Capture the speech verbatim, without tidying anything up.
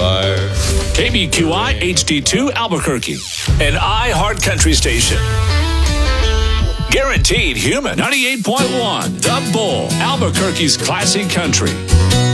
fire. K B Q I H D two Albuquerque, an iHeart Country station. Guaranteed Human ninety-eight point one, The Bull, Albuquerque's classic country.